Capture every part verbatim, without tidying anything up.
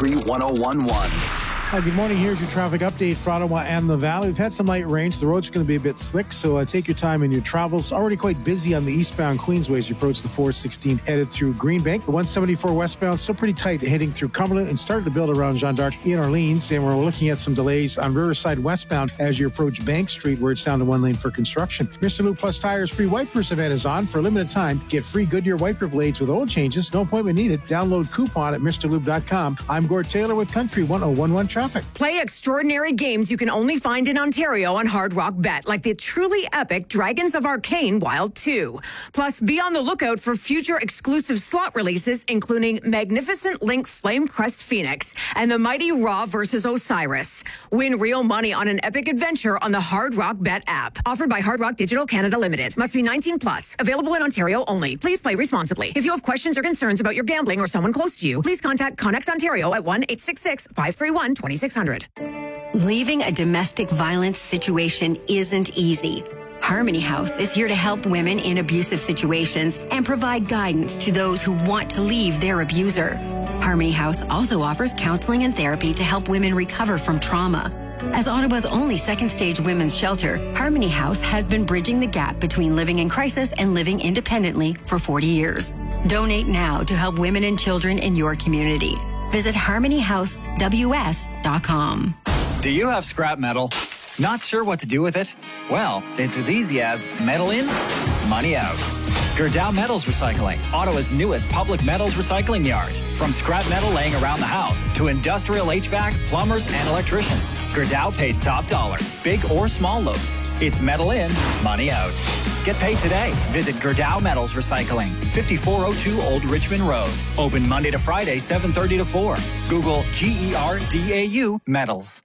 Country one oh one one. Hi, good morning. Here's your traffic update for Ottawa and the Valley. We've had some light rain, so the road's going to be a bit slick, so uh, take your time in your travels. Already quite busy on the eastbound Queensway as you approach the four sixteen headed through Greenbank. The one seventy-four westbound still pretty tight heading through Cumberland and starting to build around Jeanne d'Arc in Orleans. And we're looking at some delays on Riverside westbound as you approach Bank Street, where it's down to one lane for construction. Mister Lube Plus Tires free wipers event is on for a limited time. Get free Goodyear wiper blades with oil changes. No appointment needed. Download coupon at Mr Lube dot com. I'm Gord Taylor with Country one oh one one Traffic. Play extraordinary games you can only find in Ontario on Hard Rock Bet, like the truly epic Dragons of Arcane Wild two. Plus, be on the lookout for future exclusive slot releases, including Magnificent Link Flame Crest Phoenix and the Mighty Raw versus Osiris. Win real money on an epic adventure on the Hard Rock Bet app. Offered by Hard Rock Digital Canada Limited. Must be nineteen plus. Available in Ontario only. Please play responsibly. If you have questions or concerns about your gambling or someone close to you, please contact Connex Ontario at one eight six six, five three one, two six zero zero. Leaving a domestic violence situation isn't easy. Harmony House is here to help women in abusive situations and provide guidance to those who want to leave their abuser. Harmony House also offers counseling and therapy to help women recover from trauma. As Ottawa's only second-stage women's shelter, Harmony House has been bridging the gap between living in crisis and living independently for forty years. Donate now to help women and children in your community. Visit harmony house w s dot com. Do you have scrap metal? Not sure what to do with it? Well, it's as easy as metal in, money out. Gerdau Metals Recycling, Ottawa's newest public metals recycling yard. From scrap metal laying around the house to industrial H V A C, plumbers, and electricians, Gerdau pays top dollar, big or small loads. It's metal in, money out. Get paid today. Visit Gerdau Metals Recycling, fifty-four oh two Old Richmond Road. Open Monday to Friday, seven thirty to four. Google G E R D A U Metals.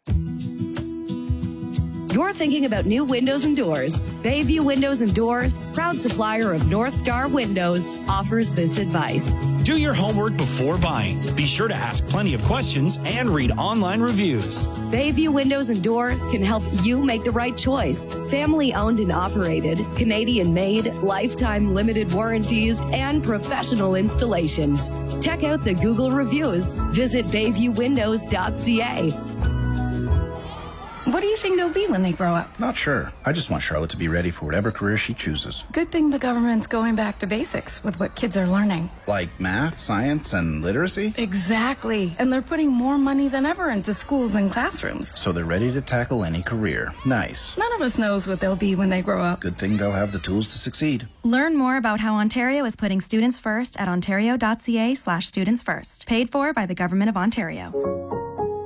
You're thinking about new windows and doors. Bayview Windows and Doors, proud supplier of North Star Windows, offers this advice. Do your homework before buying. Be sure to ask plenty of questions and read online reviews. Bayview Windows and Doors can help you make the right choice. Family owned and operated, Canadian made, lifetime limited warranties, and professional installations. Check out the Google reviews. Visit bayview windows dot c a. What do you think they'll be when they grow up? Not sure. I just want Charlotte to be ready for whatever career she chooses. Good thing the government's going back to basics with what kids are learning. Like math, science, and literacy? Exactly. And they're putting more money than ever into schools and classrooms. So they're ready to tackle any career. Nice. None of us knows what they'll be when they grow up. Good thing they'll have the tools to succeed. Learn more about how Ontario is putting students first at ontario dot c a slash students first. Paid for by the Government of Ontario.